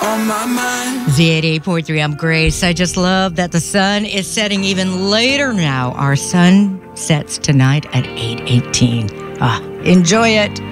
on my mind. Z88.3, I'm Grace. I just love that the sun is setting even later now. Our sun sets tonight at 8:18. Enjoy it.